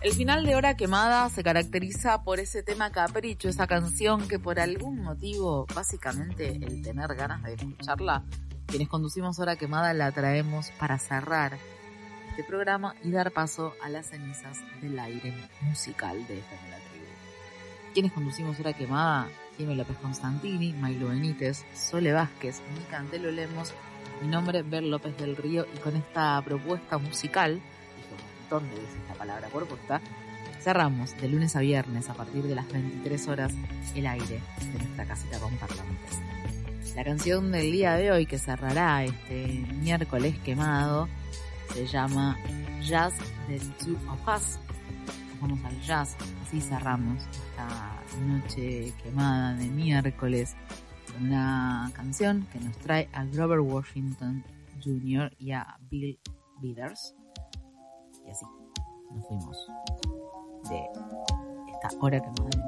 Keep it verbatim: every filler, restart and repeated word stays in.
El final de Hora Quemada se caracteriza por ese tema capricho, esa canción que por algún motivo, básicamente el tener ganas de escucharla, quienes conducimos Hora Quemada la traemos para cerrar este programa y dar paso a las cenizas del aire musical de esta la tribu. Quienes conducimos Hora Quemada: Jimé López Constantini, Mailo Benítez, Sole Vázquez, Mica Antelo Lemos, mi nombre es Bel López del Río, y con esta propuesta musical, dije un montón de veces esta palabra propuesta, cerramos de lunes a viernes a partir de las veintitrés horas el aire de nuestra casita con parlantes. La canción del día de hoy que cerrará este miércoles quemado se llama Jazz The Two of Us. Nos vamos al jazz, así cerramos esta noche quemada de miércoles con una canción que nos trae a Grover Washington junior y a Bill Withers. Y así nos fuimos de esta hora quemada de